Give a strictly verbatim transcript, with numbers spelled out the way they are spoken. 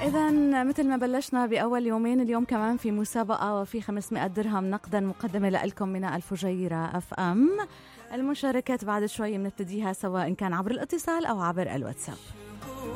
إذا مثل ما بلشنا بأول يومين، اليوم كمان في مسابقة وفي خمسمائة درهم نقدا مقدمة لكم من الفجيرة أف أم. المشاركات بعد شوي بنبتديها سواء كان عبر الاتصال أو عبر الواتساب.